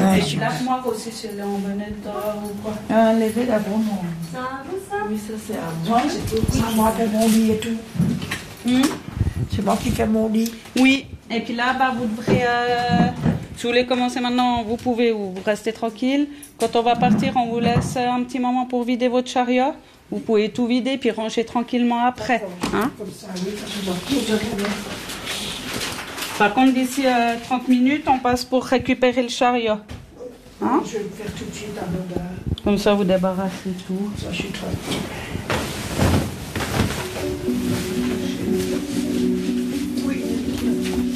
Et puis là, moi aussi, si elle est en venette ou quoi. Enlever d'abord, non. Ça va, ça? Oui, ça c'est à moi. C'est moi qui fais mon lit et tout. C'est moi qui fais mon lit. Oui. Et puis là, bah, vous devrez... si vous voulez commencer maintenant, vous pouvez ou vous restez tranquille. Quand on va partir, on vous laisse un petit moment pour vider votre chariot. Vous pouvez tout vider puis ranger tranquillement après. Hein? Comme ça, oui, ça se voit. Par contre, d'ici 30 minutes, on passe pour récupérer le chariot. Hein? Je vais le faire tout de suite avant de... Comme ça, vous débarrassez tout. Ça, je suis tranquille.